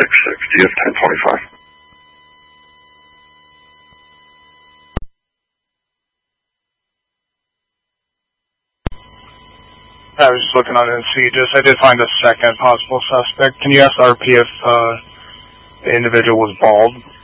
DS-1025. I was just looking on NCGIS. I did find a second possible suspect. Can you ask RP if the individual was bald?